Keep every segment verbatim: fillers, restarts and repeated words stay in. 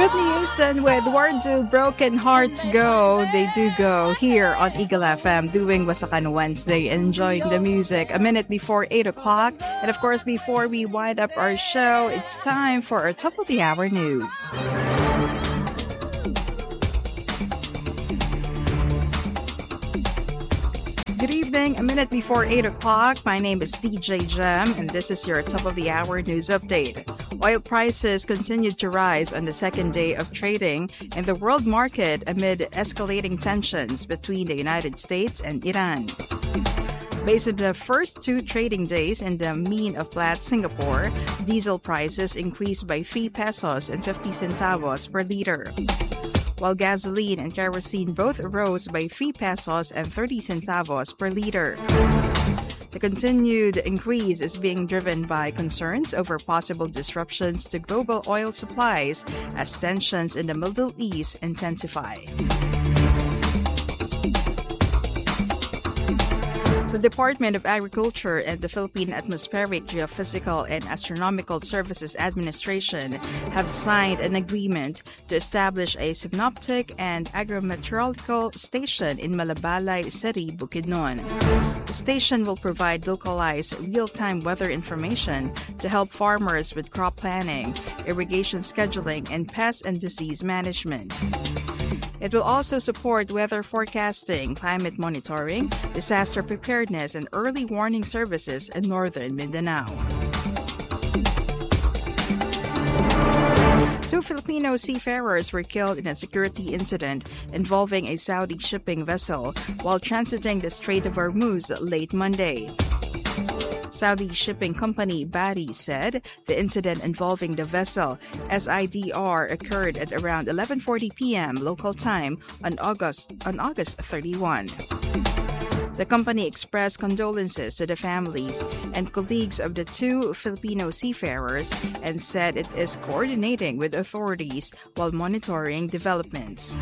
Whitney Houston with Where Do Broken Hearts Go? They do go here on Eagle F M doing Wasakan Wednesday, enjoying the music a minute before eight o'clock. And of course, before we wind up our show, it's time for our top of the hour news. Good evening, a minute before eight o'clock. My name is D J Jem, and this is your top of the hour news update. Oil prices continued to rise on the second day of trading in the world market amid escalating tensions between the United States and Iran. Based on the first two trading days in the mean of flat Singapore, diesel prices increased by three pesos and fifty centavos per liter, while gasoline and kerosene both rose by three pesos and thirty centavos per liter. The continued increase is being driven by concerns over possible disruptions to global oil supplies as tensions in the Middle East intensify. The Department of Agriculture and the Philippine Atmospheric, Geophysical, and Astronomical Services Administration have signed an agreement to establish a synoptic and agrometeorological station in Malabalay City, Bukidnon. The station will provide localized real-time weather information to help farmers with crop planning, irrigation scheduling, and pest and disease management. It will also support weather forecasting, climate monitoring, disaster preparedness, and early warning services in northern Mindanao. Two Filipino seafarers were killed in a security incident involving a Saudi shipping vessel while transiting the Strait of Hormuz late Monday. Saudi shipping company Bari said the incident involving the vessel S I D R occurred at around eleven forty p.m. local time on August on August thirty-first. The company expressed condolences to the families and colleagues of the two Filipino seafarers and said it is coordinating with authorities while monitoring developments.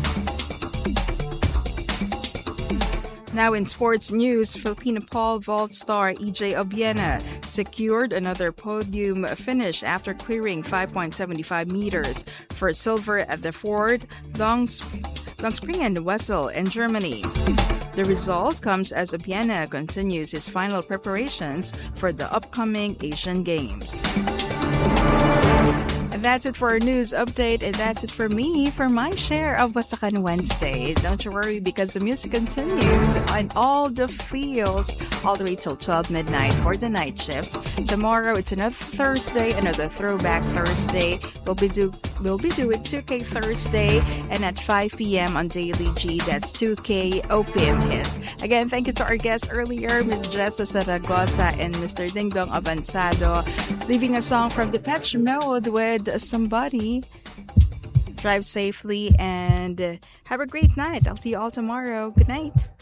Now in sports news, Filipino pole vault star E J Obiena secured another podium finish after clearing five point seven five meters for silver at the Ford Longspringen Wessel in Germany. The result comes as Obiena continues his final preparations for the upcoming Asian Games. And that's it for our news update, and that's it for me for my share of Wasakan Wednesday. Don't you worry, because the music continues on all the fields all the way till twelve midnight for the night shift. Tomorrow it's another Thursday, another throwback Thursday. We'll be do we'll be doing two K Thursday, and at five p.m. on Daily G, that's two K Opium Hits. Again, thank you to our guests earlier, Miss Jessa Saragosa and Mister Ding Dong Avanzado, leaving a song from Depeche Mode with Somebody. Drive safely and have a great night. I'll see you all tomorrow. Good night.